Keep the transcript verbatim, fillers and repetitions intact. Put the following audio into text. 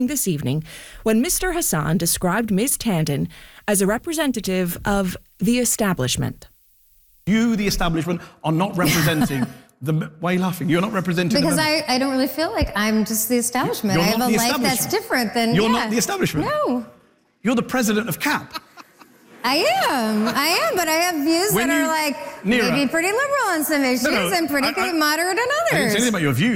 this evening when Mister Hassan described Miz Tandon as a representative of the establishment. You, the establishment, are not representing the... Why are you laughing? You're not representing... Because the I, I don't really feel like I'm just the establishment. You're I have not a the life that's establishment. different than... You're yeah. not the establishment. No. You're the president of C A P. I am, I am, but I have views When that you- are like Neera, maybe pretty liberal on some issues no, and pretty I- I- moderate on I didn't others. say anything about your views.